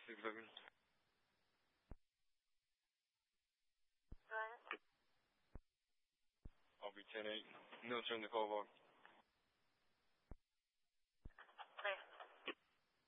6-7. Go ahead. I'll be 10-8. Military in the call bar.